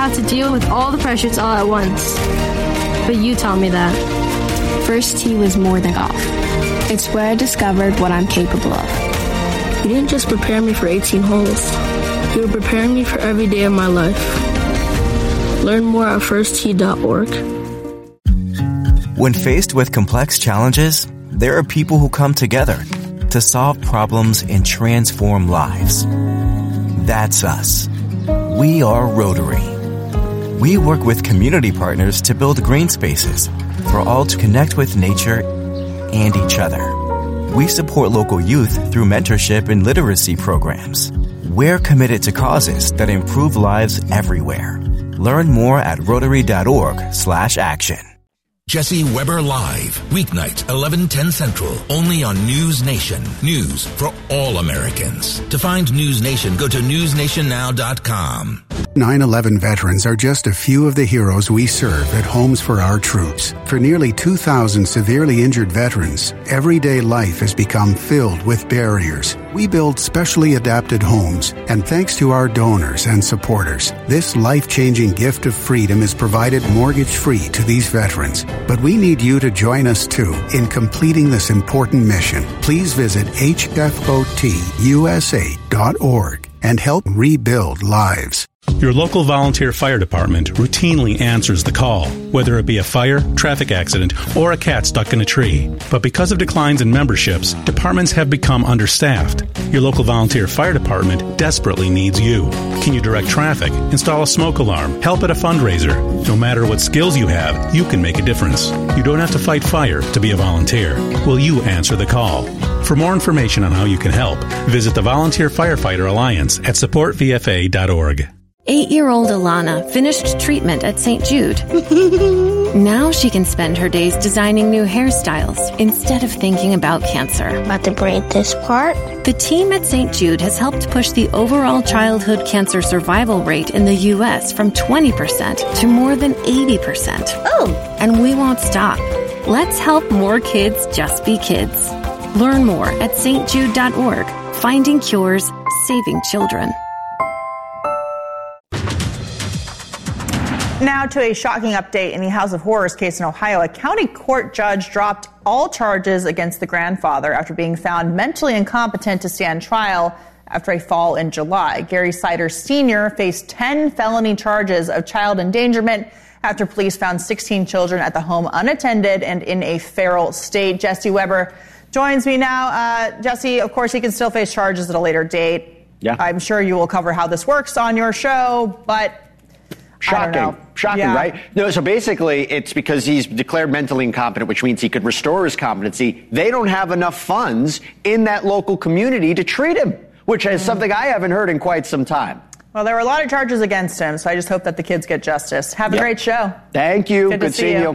have to deal with all the pressures all at once. But you taught me that. First tee was more than golf. It's where I discovered what I'm capable of. You didn't just prepare me for 18 holes. You were preparing me for every day of my life. Learn more at firsttee.org. When faced with complex challenges, there are people who come together to solve problems and transform lives. That's us. We are Rotary. We work with community partners to build green spaces for all to connect with nature and each other. We support local youth through mentorship and literacy programs. We're committed to causes that improve lives everywhere. Learn more at Rotary.org/action. Jesse Weber Live, weeknight, 11:10 Central, only on News Nation. News for all Americans. To find News Nation, go to newsnationnow.com. 9/11 veterans are just a few of the heroes we serve at Homes for Our Troops. For nearly 2,000 severely injured veterans, everyday life has become filled with barriers. We build specially adapted homes, and thanks to our donors and supporters, this life-changing gift of freedom is provided mortgage-free to these veterans. But we need you to join us, too, in completing this important mission. Please visit hfotusa.org and help rebuild lives. Your local volunteer fire department routinely answers the call, whether it be a fire, traffic accident, or a cat stuck in a tree. But because of declines in memberships, departments have become understaffed. Your local volunteer fire department desperately needs you. Can you direct traffic, install a smoke alarm, help at a fundraiser? No matter what skills you have, you can make a difference. You don't have to fight fire to be a volunteer. Will you answer the call? For more information on how you can help, visit the Volunteer Firefighter Alliance at supportvfa.org. 8-year-old Alana finished treatment at St. Jude. Now she can spend her days designing new hairstyles instead of thinking about cancer. About to braid this part? The team at St. Jude has helped push the overall childhood cancer survival rate in the U.S. from 20% to more than 80%. Oh! And we won't stop. Let's help more kids just be kids. Learn more at stjude.org. Finding cures, saving children. Now to a shocking update in the House of Horrors case in Ohio. A county court judge dropped all charges against the grandfather after being found mentally incompetent to stand trial after a fall in July. Gary Sider Sr. faced 10 felony charges of child endangerment after police found 16 children at the home unattended and in a feral state. Jesse Weber joins me now. Jesse, of course, he can still face charges at a later date. Yeah. I'm sure you will cover how this works on your show, but Shocking, yeah. Right? No, so basically it's because he's declared mentally incompetent, which means he could restore his competency. They don't have enough funds in that local community to treat him, which is something I haven't heard in quite some time. Well, there were a lot of charges against him, so I just hope that the kids get justice. Have a great show. Thank you. Good seeing you.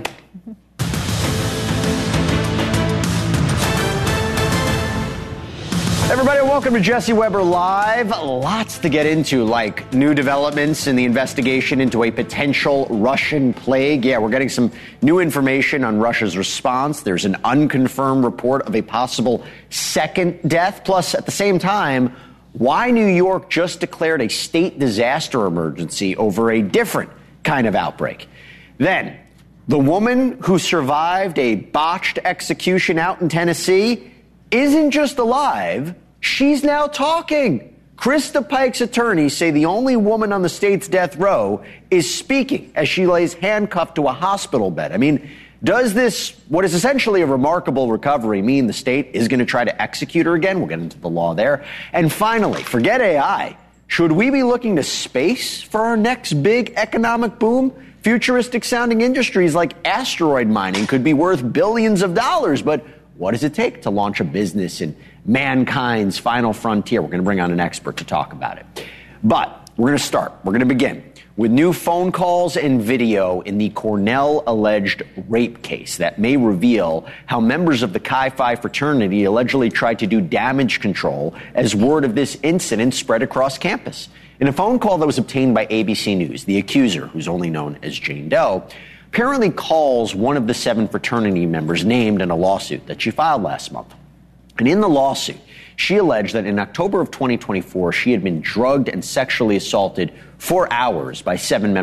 Everybody, welcome to Jesse Weber Live. Lots to get into, like new developments in the investigation into a potential Russian plague. Yeah, we're getting some new information on Russia's response. There's an unconfirmed report of a possible second death. Plus, at the same time, why New York just declared a state disaster emergency over a different kind of outbreak. Then, the woman who survived a botched execution out in Tennessee isn't just alive, she's now talking. Krista Pike's attorneys say the only woman on the state's death row is speaking as she lays handcuffed to a hospital bed. I mean, does this, what is essentially a remarkable recovery, mean the state is going to try to execute her again? We'll get into the law there. And finally, forget AI. Should we be looking to space for our next big economic boom? Futuristic sounding industries like asteroid mining could be worth billions of dollars, but what does it take to launch a business in mankind's final frontier? We're going to bring on an expert to talk about it. But we're going to start. We're going to begin with new phone calls and video in the Cornell alleged rape case that may reveal how members of the Chi Phi fraternity allegedly tried to do damage control as word of this incident spread across campus. In a phone call that was obtained by ABC News, the accuser, who's only known as Jane Doe, apparently calls one of the 7 fraternity members named in a lawsuit that she filed last month. And in the lawsuit, she alleged that in October of 2024, she had been drugged and sexually assaulted for hours by 7 members